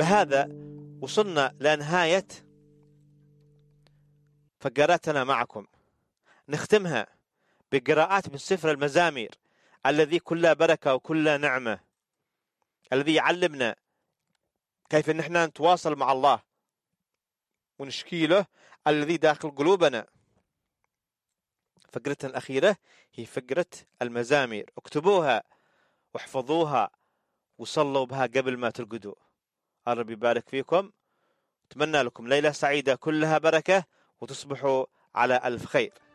بهذا وصلنا لنهاية فقراتنا معكم. نختمها بقراءات من سفر المزامير الذي كله بركة وكله نعمة، الذي يعلمنا كيف نحن نتواصل مع الله ونشكي له الذي داخل قلوبنا. فقرتنا الأخيرة هي فقرة المزامير، اكتبوها واحفظوها وصلوا بها قبل ما ترقدوا. الرب يبارك فيكم، أتمنى لكم ليلة سعيدة كلها بركة وتصبحوا على ألف خير.